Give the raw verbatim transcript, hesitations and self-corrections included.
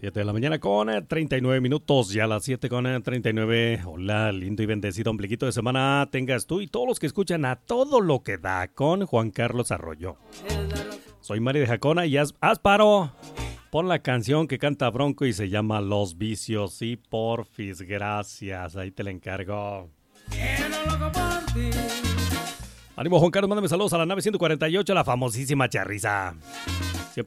siete de la mañana con eh, treinta y nueve minutos, ya a las siete con eh, treinta y nueve. Hola, lindo y bendecido ombliguito de semana tengas tú y todos los que escuchan a todo lo que da con Juan Carlos Arroyo. Soy Mari de Jacona y haz, haz paro. Pon la canción que canta Bronco y se llama Los Vicios. Y porfis, gracias, ahí te la encargo. Ánimo Juan Carlos, mándame saludos a la nave ciento cuarenta y ocho, la famosísima Charriza.